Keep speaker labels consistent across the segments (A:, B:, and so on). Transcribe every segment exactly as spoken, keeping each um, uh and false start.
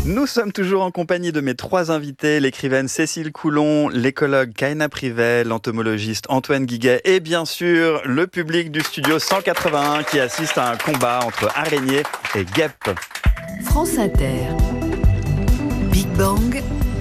A: Nous sommes toujours en compagnie de mes trois invités, l'écrivaine Cécile Coulon, l'écologue Kaina Privet, l'entomologiste Antoine Guiguet et bien sûr le public du studio cent quatre-vingt-un qui assiste à un combat entre araignées et guêpes.
B: France Inter, Big Bang,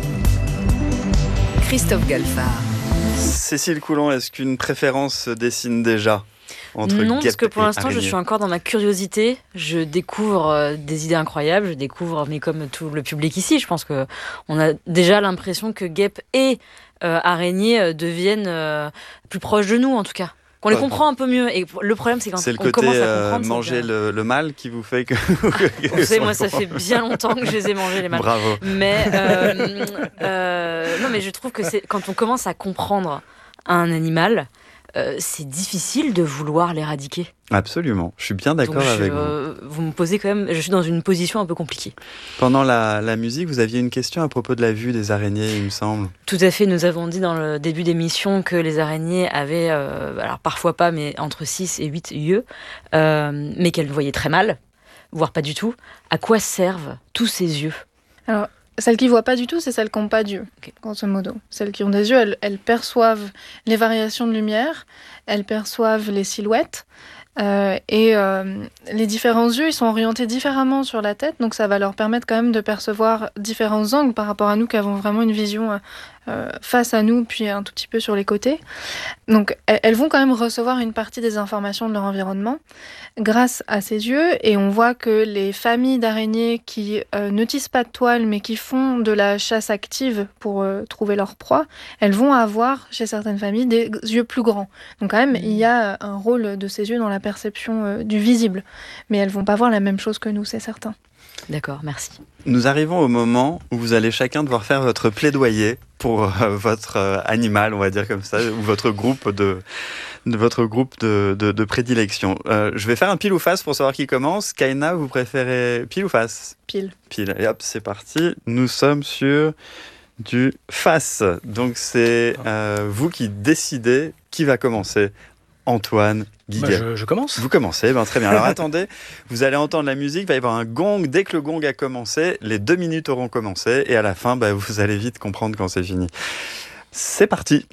B: Christophe Galfard.
A: Cécile Coulon, est-ce qu'une préférence se dessine déjà entre
C: Non,
A: guêpes
C: parce que pour
A: et
C: l'instant, je
A: araignées
C: suis encore dans ma curiosité. Je découvre euh, des idées incroyables. Je découvre, mais comme tout le public ici, je pense que on a déjà l'impression que guêpes et euh, araignées euh, deviennent euh, plus proches de nous, en tout cas. Qu'on les
A: Ouais.
C: comprend un peu mieux. Et le problème, c'est quand
A: C'est le
C: on
A: côté
C: commence à
A: euh,
C: comprendre.
A: manger
C: c'est que-
A: le, le mal qui vous fait que...
C: Vous savez, moi, ça fait bien longtemps que je les ai mangés, les mâles.
A: Bravo.
C: Mais euh, euh, non, mais je trouve que c'est quand on commence à comprendre un animal, euh, c'est difficile de vouloir l'éradiquer.
A: Absolument, je suis bien d'accord
C: Donc, je-
A: avec vous.
C: euh, vous me posez quand même. Je suis dans une position un peu compliquée.
A: Pendant la, la musique, vous aviez une question à propos de la vue des araignées, il me semble.
C: Tout à fait. Nous avons dit dans le début d'émission que les araignées avaient, euh, alors parfois pas, mais entre six et huit yeux, euh, mais qu'elles voyaient très mal, voire pas du tout. À quoi servent tous ces yeux ?
D: Alors, celles qui ne voient pas du tout, c'est celles qui n'ont pas d'yeux,
C: Ok.
D: grosso modo. Celles qui ont des yeux, elles, elles perçoivent les variations de lumière, elles perçoivent les silhouettes, euh, et euh, les différents yeux, ils sont orientés différemment sur la tête, donc ça va leur permettre quand même de percevoir différents angles par rapport à nous qui avons vraiment une vision euh, face à nous, puis un tout petit peu sur les côtés. Donc elles, elles vont quand même recevoir une partie des informations de leur environnement grâce à ces yeux, et on voit que les familles d'araignées qui euh, ne tissent pas de toile mais qui font de la chasse active pour euh, trouver leur proie, elles vont avoir chez certaines familles des yeux plus grands. Donc quand même, il y a un rôle de ces yeux dans la perception euh, du visible, mais elles vont pas voir la même chose que nous, c'est certain.
C: D'accord, merci.
A: Nous arrivons au moment où vous allez chacun devoir faire votre plaidoyer pour euh, votre euh, animal, on va dire comme ça, ou votre groupe de, de votre groupe de, de, de prédilection. Euh, je vais faire un pile ou face pour savoir qui commence. Kaina, vous préférez pile ou face ?
D: Pile.
A: Pile. Et hop, c'est parti. Nous sommes sur du face. Donc c'est euh, vous qui décidez qui va commencer. Antoine Guiguet.
E: Bah, je, je commence.
A: Vous commencez, ben, très bien. Alors attendez, vous allez entendre la musique, il va y avoir un gong. Dès que le gong a commencé, les deux minutes auront commencé et à la fin, ben, vous allez vite comprendre quand c'est fini. C'est parti.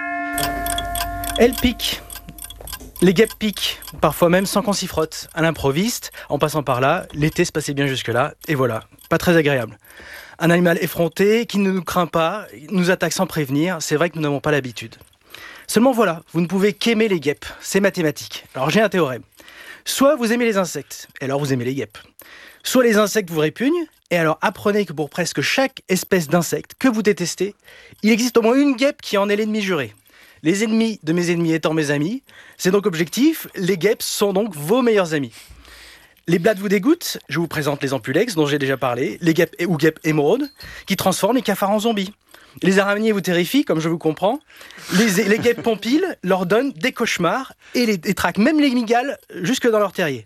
E: Elle pique. Les guêpes piquent, parfois même sans qu'on s'y frotte. À l'improviste, en passant par là, l'été se passait bien jusque-là, et voilà, pas très agréable. Un animal effronté, qui ne nous craint pas, nous attaque sans prévenir, c'est vrai que nous n'avons pas l'habitude. Seulement voilà, vous ne pouvez qu'aimer les guêpes, c'est mathématique. Alors j'ai un théorème. Soit vous aimez les insectes, et alors vous aimez les guêpes. Soit les insectes vous répugnent, et alors apprenez que pour presque chaque espèce d'insecte que vous détestez, il existe au moins une guêpe qui en est l'ennemi juré. Les ennemis de mes ennemis étant mes amis, c'est donc objectif, les guêpes sont donc vos meilleurs amis. Les blattes vous dégoûtent, je vous présente les ampulex dont j'ai déjà parlé, les guêpes ou guêpes émeraudes, qui transforment les cafards en zombies. Les araignées vous terrifient, comme je vous comprends. Les, les guêpes pompiles leur donnent des cauchemars et les, les traquent même les migales jusque dans leur terrier.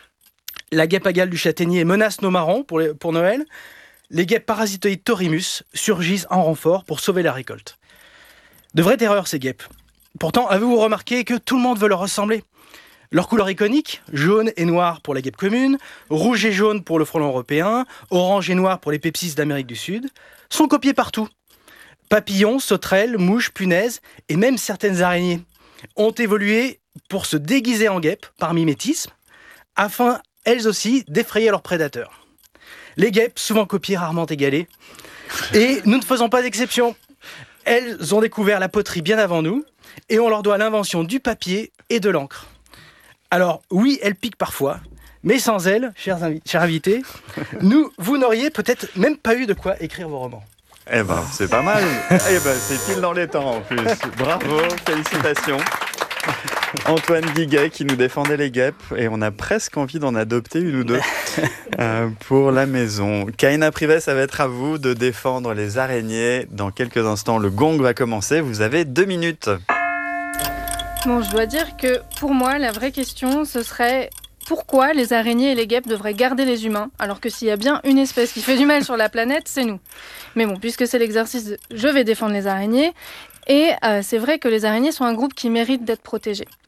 E: La guêpe agale du châtaignier menace nos marrons pour, les, pour Noël. Les guêpes parasitoïdes Torimus surgissent en renfort pour sauver la récolte. De vraies terreurs, ces guêpes. Pourtant, avez-vous remarqué que tout le monde veut leur ressembler ? Leur couleur iconique, jaune et noir pour la guêpe commune, rouge et jaune pour le frelon européen, orange et noir pour les pepsis d'Amérique du Sud, sont copiées partout. Papillons, sauterelles, mouches, punaises et même certaines araignées ont évolué pour se déguiser en guêpes par mimétisme, afin, elles aussi, d'effrayer leurs prédateurs. Les guêpes, souvent copiées, rarement égalées, et nous ne faisons pas d'exception. Elles ont découvert la poterie bien avant nous, et on leur doit l'invention du papier et de l'encre. Alors, oui, elles piquent parfois, mais sans elles, chers, invi- chers invités, nous, vous n'auriez peut-être même pas eu de quoi écrire vos romans.
A: Eh ben, c'est pas mal. Eh ben, c'est pile dans les temps en plus. Bravo, félicitations. Antoine Guiguet qui nous défendait les guêpes et on a presque envie d'en adopter une ou deux euh, pour la maison. Kaina Privet, ça va être à vous de défendre les araignées. Dans quelques instants, le gong va commencer. Vous avez deux minutes.
D: Bon, je dois dire que pour moi, la vraie question, ce serait pourquoi les araignées et les guêpes devraient garder les humains, alors que s'il y a bien une espèce qui fait du mal sur la planète, c'est nous. Mais bon, puisque c'est l'exercice, de... je vais défendre les araignées. Et euh, c'est vrai que les araignées sont un groupe qui mérite d'être protégé.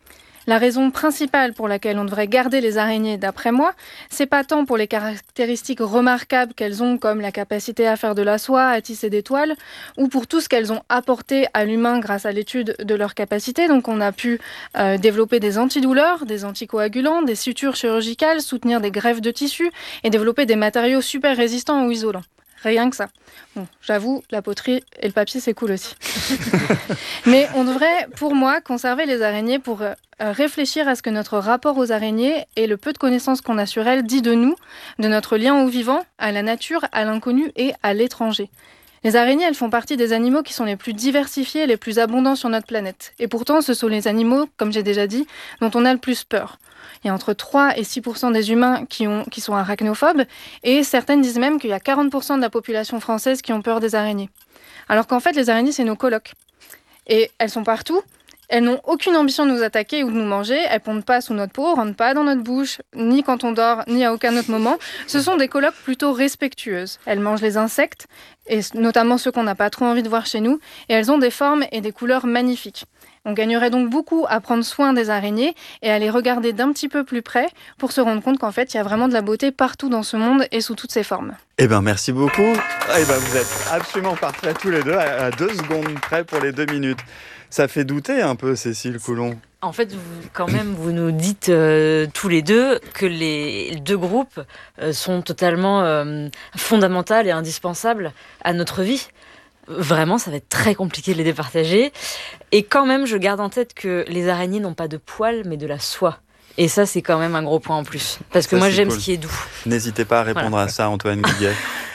D: La raison principale pour laquelle on devrait garder les araignées, d'après moi, c'est pas tant pour les caractéristiques remarquables qu'elles ont, comme la capacité à faire de la soie, à tisser des toiles, ou pour tout ce qu'elles ont apporté à l'humain grâce à l'étude de leurs capacités. Donc on a pu euh, développer des antidouleurs, des anticoagulants, des sutures chirurgicales, soutenir des greffes de tissus et développer des matériaux super résistants ou isolants. Rien que ça. Bon, j'avoue, la poterie et le papier, c'est cool aussi. Mais on devrait, pour moi, conserver les araignées pour euh, réfléchir à ce que notre rapport aux araignées et le peu de connaissances qu'on a sur elles dit de nous, de notre lien au vivant, à la nature, à l'inconnu et à l'étranger. Les araignées, elles font partie des animaux qui sont les plus diversifiés et les plus abondants sur notre planète. Et pourtant, ce sont les animaux, comme j'ai déjà dit, dont on a le plus peur. Il y a entre trois et six pour cent des humains qui, ont, qui sont arachnophobes, et certaines disent même qu'il y a quarante pour cent de la population française qui ont peur des araignées. Alors qu'en fait, les araignées, c'est nos colocs. Et elles sont partout. Elles n'ont aucune ambition de nous attaquer ou de nous manger. Elles pondent pas sous notre peau, rentrent pas dans notre bouche, ni quand on dort, ni à aucun autre moment. Ce sont des colocs plutôt respectueuses. Elles mangent les insectes, et notamment ceux qu'on n'a pas trop envie de voir chez nous, et elles ont des formes et des couleurs magnifiques. On gagnerait donc beaucoup à prendre soin des araignées et à les regarder d'un petit peu plus près pour se rendre compte qu'en fait, il y a vraiment de la beauté partout dans ce monde et sous toutes ses formes.
A: Eh bien, merci beaucoup. Eh ben, vous êtes absolument parfaits tous les deux, à deux secondes près pour les deux minutes. Ça fait douter un peu, Cécile Coulon.
C: En fait, vous, quand même, vous nous dites euh, tous les deux que les deux groupes euh, sont totalement euh, fondamentaux et indispensables à notre vie. Vraiment, ça va être très compliqué de les départager. Et quand même, je garde en tête que les araignées n'ont pas de poils, mais de la soie. Et ça, c'est quand même un gros point en plus. Parce que
A: ça,
C: moi, j'aime
A: cool.
C: Ce qui est doux.
A: N'hésitez pas à répondre
C: voilà.
A: à ça, Antoine Guiguet.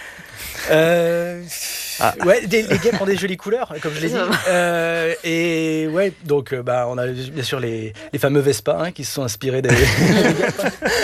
E: Euh,
A: ah.
E: Ouais, des, les guêpes ont des jolies couleurs, comme je l'ai dit. Euh, et ouais, donc euh, bah, on a bien sûr les, les fameux Vespa hein, qui se sont inspirés des, des guêpes.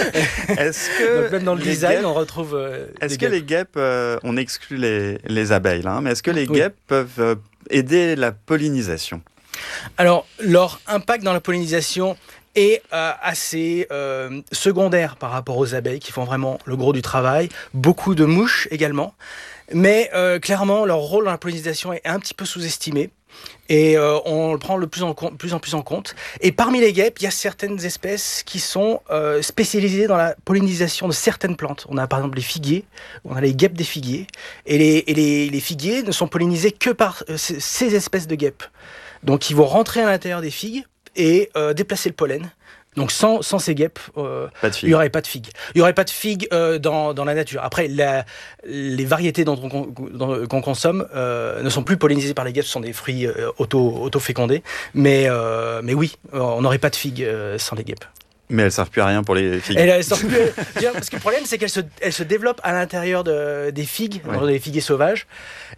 A: Est-ce que
E: donc, même dans le design, guêpes, on retrouve. Euh,
A: est-ce que
E: guêpes.
A: les guêpes, euh, on exclut les, les abeilles, hein, mais est-ce que les
E: oui.
A: guêpes peuvent euh, aider la pollinisation ?
E: Alors, leur impact dans la pollinisation est euh, assez euh, secondaire par rapport aux abeilles qui font vraiment le gros du travail. Beaucoup de mouches également. Mais euh, clairement, leur rôle dans la pollinisation est un petit peu sous-estimé. Et euh, on le prend de plus en, plus en plus en compte. Et parmi les guêpes, il y a certaines espèces qui sont euh, spécialisées dans la pollinisation de certaines plantes. On a par exemple les figuiers, on a les guêpes des figuiers. Et les, et les, les figuiers ne sont pollinisés que par euh, ces espèces de guêpes. Donc ils vont rentrer à l'intérieur des figues et euh, déplacer le pollen. Donc sans, sans ces guêpes, euh, il n'y aurait pas de figues. Il n'y aurait pas de figues euh, dans, dans la nature. Après, la, les variétés dont on, dont, qu'on consomme euh, ne sont plus pollinisées par les guêpes, ce sont des fruits euh, auto, auto-fécondés. Mais, euh, mais oui, on n'aurait pas de figues euh, sans les guêpes.
A: Mais elles ne servent plus à rien pour les figues.
E: Elles, elles servent plus, bien, parce que le problème, c'est qu'elles se, elles se développent à l'intérieur de, des figues, ouais. dans des figuiers sauvages.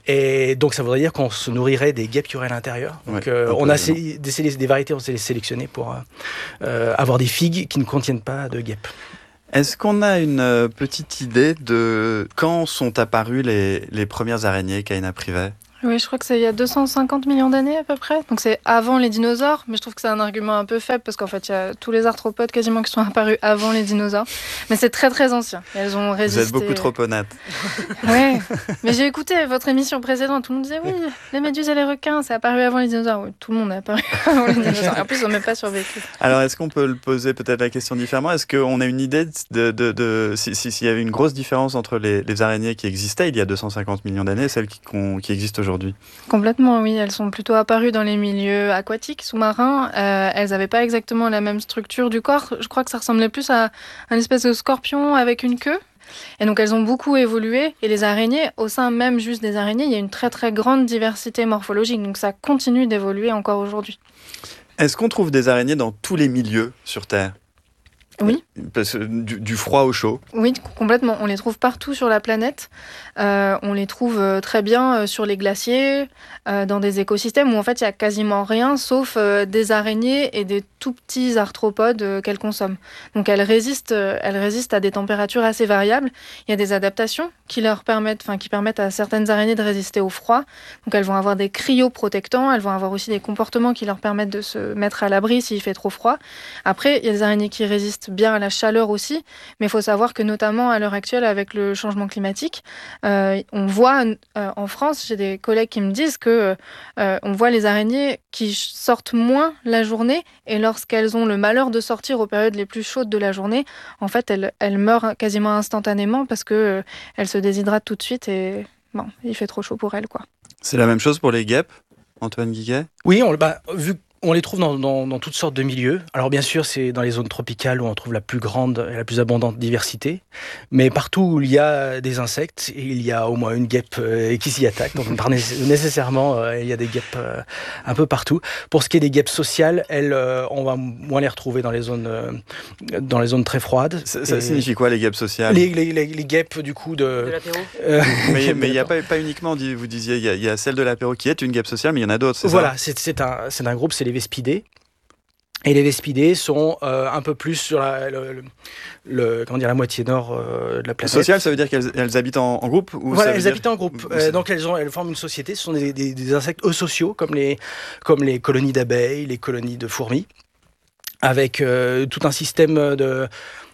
E: Et donc, ça voudrait dire qu'on se nourrirait des guêpes qu'il y aurait à l'intérieur. Donc, ouais, euh, on a des, des, des variétés, on s'est sélectionnées pour euh, avoir des figues qui ne contiennent pas de guêpes.
A: Est-ce qu'on a une petite idée de quand sont apparues les, les premières araignées, Kaina Privet ?
D: Oui, je crois que c'est il y a deux cent cinquante millions d'années à peu près. Donc c'est avant les dinosaures, mais je trouve que c'est un argument un peu faible parce qu'en fait, il y a tous les arthropodes quasiment qui sont apparus avant les dinosaures. Mais c'est très très ancien. Elles ont résisté.
A: Vous êtes beaucoup trop honnête.
D: Ouais, mais j'ai écouté votre émission précédente. Tout le monde disait oui, les méduses et les requins, c'est apparu avant les dinosaures. Oui, tout le monde est apparu avant les dinosaures. Et en plus, ils n'ont même pas survécu.
A: Alors, est-ce qu'on peut le poser peut-être la question différemment ? Est-ce qu'on a une idée de, de, de si, si, s'il y avait une grosse différence entre les, les araignées qui existaient il y a deux cent cinquante millions d'années et celles qui, qui existent aujourd'hui ?
D: Complètement, oui. Elles sont plutôt apparues dans les milieux aquatiques, sous-marins. Euh, elles n'avaient pas exactement la même structure du corps. Je crois que ça ressemblait plus à un espèce de scorpion avec une queue. Et donc elles ont beaucoup évolué. Et les araignées, au sein même juste des araignées, il y a une très très grande diversité morphologique. Donc ça continue d'évoluer encore aujourd'hui.
A: Est-ce qu'on trouve des araignées dans tous les milieux sur Terre ?
D: Oui.
A: Parce que du, du froid au chaud.
D: Oui, complètement. On les trouve partout sur la planète. Euh, on les trouve euh, très bien euh, sur les glaciers, euh, dans des écosystèmes où en fait il n'y a quasiment rien sauf euh, des araignées et des tout petits arthropodes euh, qu'elles consomment. Donc elles résistent, euh, elles résistent à des températures assez variables. Il y a des adaptations qui leur permettent, enfin qui permettent à certaines araignées de résister au froid. Donc elles vont avoir des cryoprotectants. Elles vont avoir aussi des comportements qui leur permettent de se mettre à l'abri s'il fait trop froid. Après, il y a des araignées qui résistent résistent bien à la chaleur aussi. Mais il faut savoir que notamment à l'heure actuelle, avec le changement climatique, euh, on voit euh, en France, j'ai des collègues qui me disent que euh, on voit les araignées qui sortent moins la journée et lorsqu'elles ont le malheur de sortir aux périodes les plus chaudes de la journée, en fait, elles, elles meurent quasiment instantanément parce que euh, elles se déshydratent tout de suite et bon, il fait trop chaud pour elles, quoi.
A: C'est la même chose pour les guêpes, Antoine Guiguet ?
E: Oui, on, bah, vu on les trouve dans, dans, dans toutes sortes de milieux. Alors bien sûr, c'est dans les zones tropicales où on trouve la plus grande et la plus abondante diversité. Mais partout où il y a des insectes, il y a au moins une guêpe euh, qui s'y attaque. Donc par nécessairement, euh, il y a des guêpes euh, un peu partout. Pour ce qui est des guêpes sociales, elles, euh, on va moins les retrouver dans les zones, euh, dans les zones très froides.
A: Ça, ça signifie quoi, les guêpes sociales ?
E: les, les, les, les guêpes, du coup, de...
C: De l'apéro.
E: Euh,
A: mais il n'y a pas, pas uniquement, vous disiez, il y, a, il y a celle de l'apéro qui est une guêpe sociale, mais il y en a d'autres, c'est
E: voilà,
A: ça ?
E: c'est, c'est, un, c'est un groupe, c'est les Vespidés. Et les Vespidés sont euh, un peu plus sur la, le, le, le, comment dire, la moitié nord euh, de la planète.
A: Social, ça veut dire qu'elles elles habitent en, en groupe ou
E: Voilà,
A: ça veut
E: elles
A: dire...
E: habitent en groupe. Euh, donc elles, ont, elles forment une société. Ce sont des, des, des insectes eusociaux, comme les, comme les colonies d'abeilles, les colonies de fourmis, avec euh, tout un système de...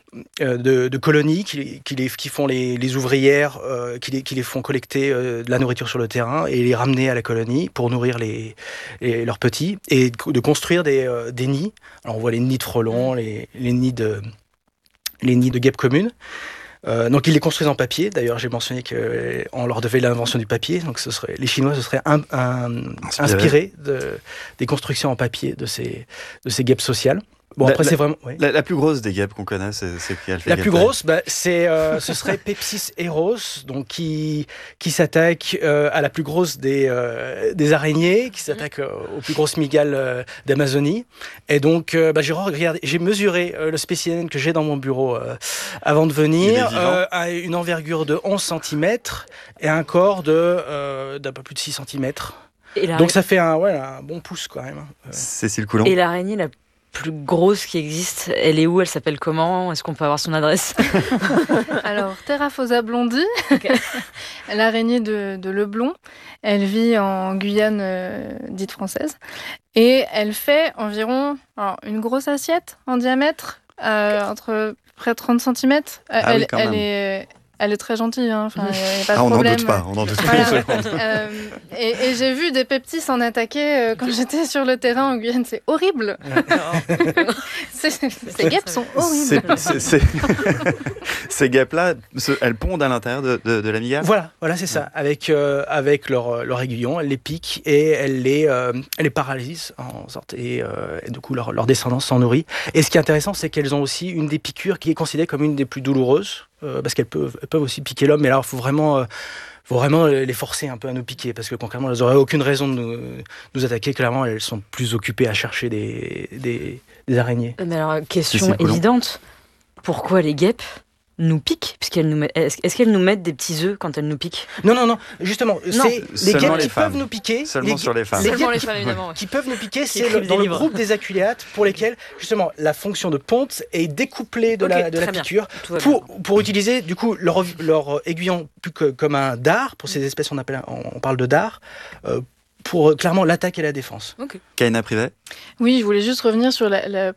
E: De, de colonies qui, qui, les, qui font les, les ouvrières, euh, qui, les, qui les font collecter euh, de la nourriture sur le terrain et les ramener à la colonie pour nourrir les, les, leurs petits et de construire des, euh, des nids. Alors on voit les nids de frelons, les, les, nids, de, les nids de guêpes communes. Euh, donc ils les construisent en papier. D'ailleurs, j'ai mentionné qu'on leur devait l'invention du papier. Donc ce serait, les Chinois se seraient un, un, inspirés de, des constructions en papier de ces, de ces guêpes sociales. Bon, après,
A: la,
E: c'est vraiment. Oui.
A: La, la plus grosse des guêpes qu'on connaît, c'est, c'est quelle
E: La plus grosse, bah, c'est, euh, ce serait Pepsis eros, donc qui, qui s'attaque euh, à la plus grosse des, euh, des araignées, qui s'attaque euh, aux plus grosses mygales euh, d'Amazonie. Et donc, euh, bah, j'ai, regardé, j'ai mesuré euh, le spécimen que j'ai dans mon bureau euh, avant de venir, euh, à une envergure de onze centimètres et un corps de, euh, d'un peu plus de six centimètres. Donc, ça fait un, ouais, un bon pouce, quand même. Euh.
A: Cécile Coulon.
C: Et l'araignée la plus grosse qui existe, elle est où ? Elle s'appelle comment ? Est-ce qu'on peut avoir son adresse ?
D: Alors, Terraphosa blondie, okay. L'araignée de, de Leblon, elle vit en Guyane euh, dite française et elle fait environ alors, une grosse assiette en diamètre, euh, okay. entre près de trente centimètres.
A: Ah
D: elle,
A: oui, quand
D: elle
A: même.
D: est Elle est très gentille, hein. Enfin, y a pas de
A: ah, on n'en
D: problème.
A: doute pas, on n'en doute pas.
D: Voilà. euh, et, et j'ai vu des peptis s'en attaquer euh, quand j'étais sur le terrain en Guyane, c'est horrible. c'est, ces guêpes sont horribles.
A: C'est, c'est, c'est... Ces guêpes-là, elles pondent à l'intérieur de, de, de la mygale ?
E: Voilà, voilà, c'est ça. Ouais. Avec, euh, avec leur, leur aiguillon, elles les piquent et elles les, euh, elles les paralysent en sorte. Et, euh, et du coup, leur, leur descendance s'en nourrit. Et ce qui est intéressant, c'est qu'elles ont aussi une des piqûres qui est considérée comme une des plus douloureuses. Euh, parce qu'elles peuvent, elles peuvent aussi piquer l'homme, mais là, il faut vraiment, euh, faut vraiment les forcer un peu à nous piquer, parce que concrètement, elles n'auraient aucune raison de nous, nous attaquer. Clairement, elles sont plus occupées à chercher des, des, des araignées.
C: Mais alors, question évidente, pourquoi les guêpes nous piquent, puisqu'elles nous met... est-ce qu'elles nous mettent des petits œufs quand elles nous piquent ?
E: Non, non, non, justement, non. c'est les guêpes qui peuvent nous piquer.
A: Seulement
E: les
A: sur les femmes.
E: Les
C: Seulement
E: guêpes
C: les femmes, évidemment.
E: Qui peuvent nous piquer, c'est le, dans le groupe des aculéates pour lesquels, justement, la fonction de ponte est découplée de okay, la, de la piqûre pour, pour utiliser, du coup, leur, leur aiguillon plus que, comme un dard, pour ces espèces, on, appelle, on parle de dard, euh, pour euh, clairement l'attaque et la défense.
C: Okay.
A: Kaina Privet ?
D: Oui, je voulais juste revenir sur la, la